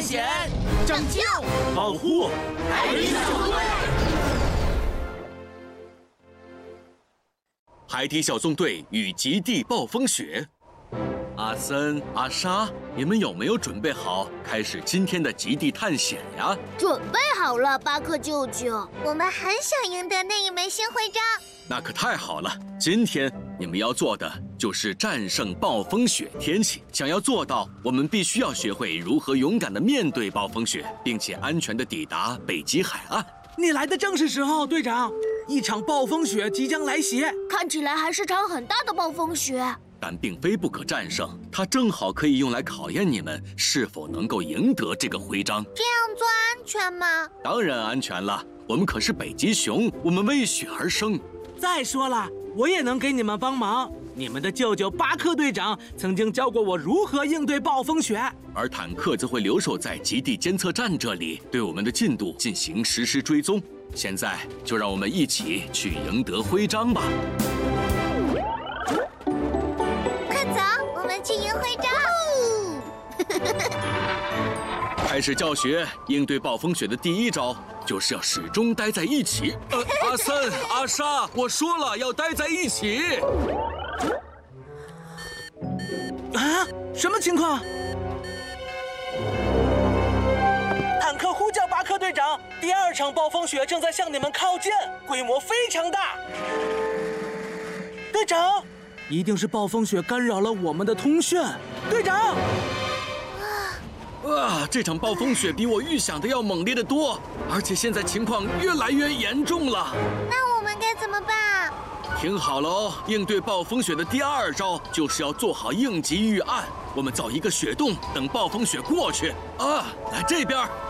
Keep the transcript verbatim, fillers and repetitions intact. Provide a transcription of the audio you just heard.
险、 拯救、 保护海底小纵队。 海底小纵队与极地暴风雪。阿森、阿莎，你们有没有准备好开始今天的极地探险呀？ 准备好了，巴克舅舅。 我们很想赢得那一枚新徽章。 那可太好了！今天你们要做的就是战胜暴风雪天气。想要做到，我们必须要学会如何勇敢地面对暴风雪，并且安全地抵达北极海岸。 你来的正是时候，队长。一场暴风雪即将来袭， 看起来还是场很大的暴风雪。 但并非不可战胜，它正好可以用来考验你们是否能够赢得这个徽章。 这样做安全吗？ 当然安全了，我们可是北极熊，我们为雪而生。 再说了，我也能给你们帮忙。你们的舅舅巴克队长曾经教过我如何应对暴风雪， 而坦克则会留守在极地监测站这里，对我们的进度进行实时追踪。现在就让我们一起去赢得徽章吧！ 快走，我们去赢徽章！ 开始教学，应对暴风雪的第一招就是要始终待在一起。呃，阿森、阿莎，我说了要待在一起。 啊，什么情况？坦克呼叫巴克队长，第二场暴风雪正在向你们靠近，规模非常大。队长，一定是暴风雪干扰了我们的通讯。队长， 啊，这场暴风雪比我预想的要猛烈得多，而且现在情况越来越严重了。 那我们该怎么办？ 听好了哦，应对暴风雪的第二招就是要做好应急预案。我们造一个雪洞，等暴风雪过去。啊，来这边。